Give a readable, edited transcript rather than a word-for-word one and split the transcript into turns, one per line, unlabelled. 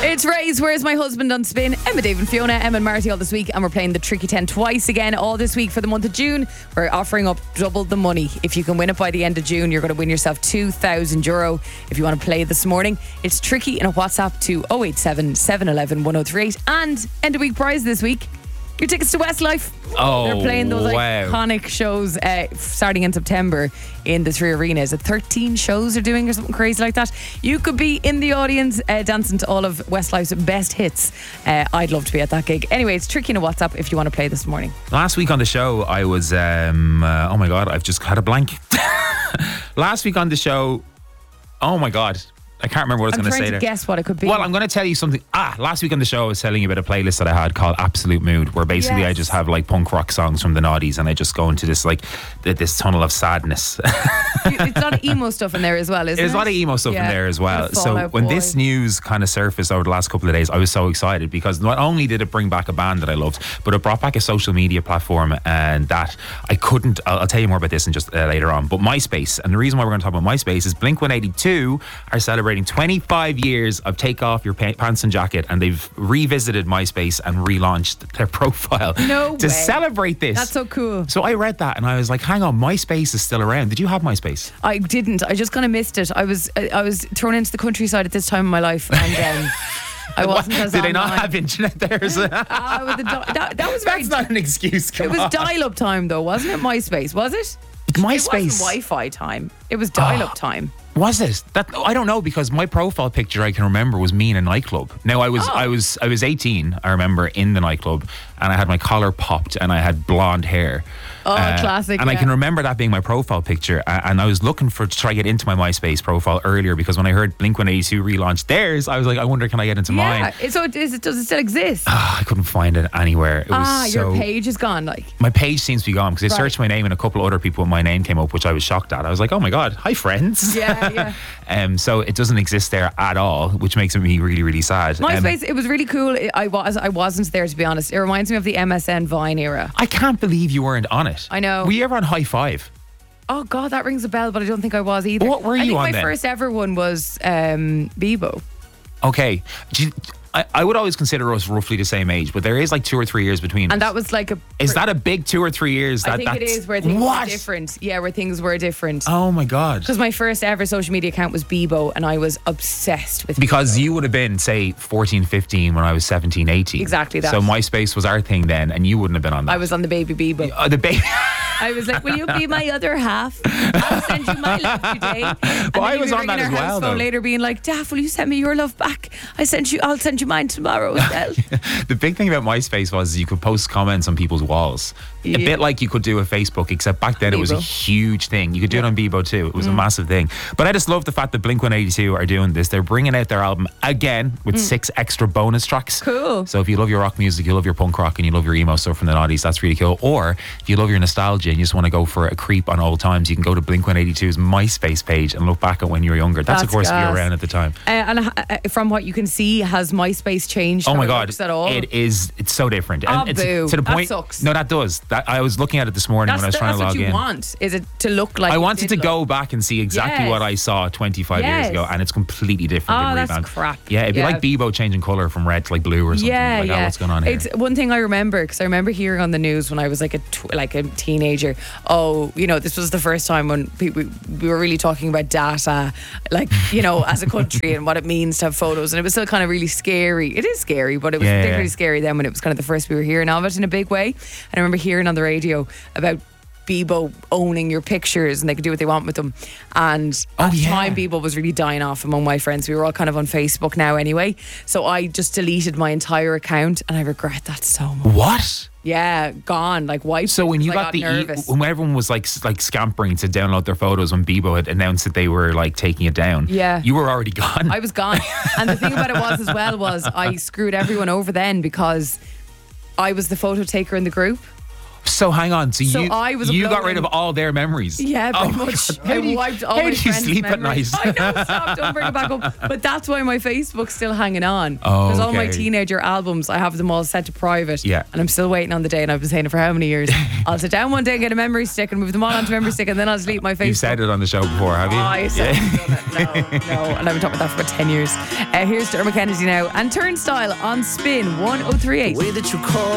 It's Ray's Where's My Husband on Spin. Emma, Dave and Fiona, Emma and Marty all this week, and we're playing the Tricky 10 twice again all this week for the month of June. We're offering up double the money. If you can win it by the end of June, you're going to win yourself €2,000. If you want to play this morning, it's Tricky in a WhatsApp to 087 711 1038. And end of week prize this week, your tickets to Westlife.
Oh,
they're playing those
wow.
iconic shows starting in September in the 3 arenas. 13 shows they're doing or something crazy like that. You could be in the audience dancing to all of Westlife's best hits. I'd love to be at that gig. Anyway, it's Tricky in a WhatsApp if you want to play this morning.
Last week on the show, I was, oh my God, I've just had a blank. Last week on the show, oh my God, I can't remember what I was going to say there.
I'm trying to guess what it could be.
Well, I'm going to tell you something. Last week on the show, I was telling you about a playlist that I had called Absolute Mood, where basically
Yes.
I just have like punk rock songs from the noughties, and I just go into this like this tunnel of sadness.
It's a lot of emo stuff in there as well, isn't it?
There's a lot of emo stuff in there as well.
Bit of
So
Fall Out
when
Boy.
this news kind of surfaced over the last couple of days, I was so excited because not only did it bring back a band that I loved, but it brought back a social media platform, and that I couldn't. I'll tell you more about this in just later on. But MySpace, and the reason why we're going to talk about MySpace is Blink-182 are celebrating 25 years of Take Off Your Pants and Jacket, and they've revisited MySpace and relaunched their profile
No
to
way.
celebrate this.
That's so cool.
So I read that and I was like, hang on, MySpace is still around. Did you have MySpace?
I didn't. I just kind of missed it. I was thrown into the countryside at this time of my life, and I wasn't as
Did they not
online.
have internet there?
That was very.
That's not an excuse. Come
It was
on.
dial-up time, though, wasn't it? MySpace, was it?
MySpace.
It wasn't Wi-Fi time. It was dial-up time.
Was it? That I don't know, because my profile picture I can remember was me in a nightclub. Now I was 18. I remember, in the nightclub, and I had my collar popped and I had blonde hair.
Oh, classic.
And I
yeah.
can remember that being my profile picture. And I was looking to try to get into my MySpace profile earlier, because when I heard Blink-182 relaunch theirs, I was like, I wonder, can I get into mine?
Yeah. So does it still exist?
I couldn't find it anywhere. It was so.
Your page is gone. Like,
My page seems to be gone, because I
Right.
searched my name and a couple other people with my name came up, which I was shocked at. I was like, oh my God, hi friends.
yeah.
So it doesn't exist there at all, which makes me really, really sad.
MySpace, it was really cool. I wasn't there, to be honest. It reminds me of the MSN Vine era.
I can't believe you weren't on it.
I know.
Were you ever on High Five?
Oh God, that rings a bell, but I don't think I was either.
What were you on
I think
then?
my first ever one was Bebo.
Okay. I would always consider us roughly the same age, but there is like 2 or 3 years between
And
us.
that was like a...
Is that a big 2 or 3 years?
I think it
that's-
is, where things
What?
were different. Yeah, where things were different.
Oh my God.
Because my first ever social media account was Bebo, and I was obsessed with
Because
Bebo.
you would have been, say, 14, 15 when I was 17, 18.
Exactly that.
So MySpace was our thing then, and you wouldn't have been on that.
I was on the baby Bebo.
The baby.
I was like, will you be my other half? I'll send you my love today. And
I
then
was
you'd be
on that
ringing
as
our
well,
house phone
though.
later being like, Daff, will you send me your love back? I'll send you mine tomorrow as well.
The big thing about MySpace was you could post comments on people's walls.
Yeah.
A bit like you could do with Facebook, except back then it was a
Bebo.
huge thing. You could do it on Bebo too. It was a massive thing. But I just love the fact that Blink-182 are doing this. They're bringing out their album again with 6 extra bonus tracks.
Cool.
So if you love your rock music, you love your punk rock, and you love your emo stuff from the noughties, that's really cool. Or if you love your nostalgia and you just want to go for a creep on old times, you can go to Blink-182's MySpace page and look back at when you were younger. That's of
That's
course if you were
gas.
around at the time.
And from what you can see, has MySpace changed?
Oh
how
my
it
God,
looks at all?
it's so different.
Oh,
it's
boo.
to the
That
point.
sucks.
No, that does. I was looking at it this morning when I was trying to log
that's what
in.
you want, is it to look like
I
it
wanted to
did
go
look.
back and see exactly
Yes.
what I saw 25 years
Yes.
ago, and it's completely different.
Oh,
in
that's
rebound.
crap.
Yeah, it'd be
Yeah.
like Bebo changing colour from red to like blue or something.
Yeah,
like,
yeah.
oh, what's going on here?
It's one thing I remember, because I remember hearing on the news when I was like a teenager. Oh, this was the first time when we were really talking about data, like as a country and what it means to have photos, and it was still kind of really scary. It is scary, but it was
Yeah,
particularly
yeah.
scary then when it was kind of the first we were hearing of it in a big way. And I remember hearing on the radio about Bebo owning your pictures and they could do what they want with them. And at the time, Bebo was really dying off among my friends. We were all kind of on Facebook now anyway. So I just deleted my entire account, and I regret that so much.
What?
Yeah, gone, like wiped.
So when you
I
got
nervous.
when everyone was like scampering to download their photos when Bebo had announced that they were like taking it down,
Yeah.
you were already gone.
I was gone. And the thing about it was I screwed everyone over then, because I was the photo taker in the group.
So hang on. So
I was
you got
uploading-
rid of all their memories.
Yeah, pretty
Oh my
much.
God.
I wiped all
how
my
do you
friends'
sleep at
memories.
night?
I know, stop, don't bring it back up. But that's why my Facebook's still hanging on. Because all my
Okay.
teenager albums, I have them all set to private.
Yeah.
And I'm still waiting on the day, and I've been saying it for how many years? I'll sit down one day and get a memory stick and move them all onto memory stick, and then I'll delete my Facebook.
You've said it on the show before, have you?
I said no. And I've been talking about that for about 10 years. Here's Dermot Kennedy now and Turnstile on Spin 1038.
way that you call